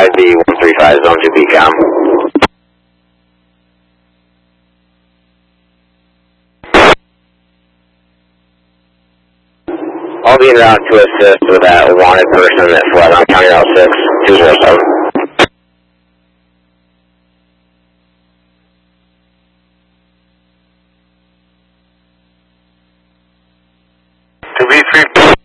5B135, Zone 2 BCOM. I'll be en route to assist with that wanted person that fled on County Route 6, 207. To B3.